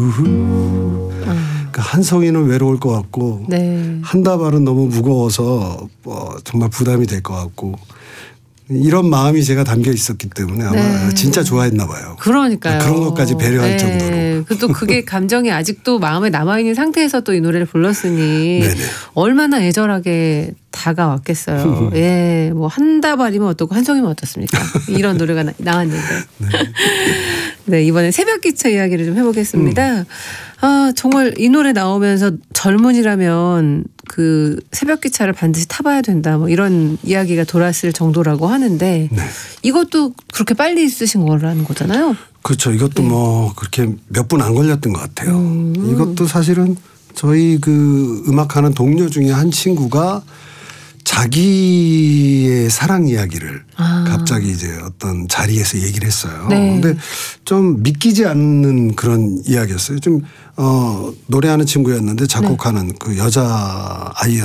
우후. 그러니까 한 송이는 외로울 것 같고 네. 한 다발은 너무 무거워서 정말 부담이 될 것 같고 이런 마음이 제가 담겨 있었기 때문에 아마 네. 진짜 좋아했나 봐요. 그러니까요. 그런 것까지 배려할 네. 정도로. 또 그게 감정이 아직도 마음에 남아있는 상태에서 또 이 노래를 불렀으니 네네. 얼마나 애절하게 다가왔겠어요. 예, 뭐 한 다발이면 어떻고 한 송이면 어떻습니까? 이런 노래가 나왔는데. 네, 이번엔 새벽기차 이야기를 좀 해보겠습니다. 아, 정말 이 노래 나오면서 젊은이라면 그 새벽기차를 반드시 타봐야 된다. 뭐 이런 이야기가 돌았을 정도라고 하는데 네. 이것도 그렇게 빨리 쓰신 거라는 거잖아요. 그렇죠. 이것도 뭐 그렇게 몇 분 안 걸렸던 것 같아요. 이것도 사실은 저희 그 음악하는 동료 중에 한 친구가 자기의 사랑 이야기를 갑자기 이제 어떤 자리에서 얘기를 했어요. 네. 근데 좀 믿기지 않는 그런 이야기였어요. 좀 노래하는 친구였는데 작곡하는 그 여자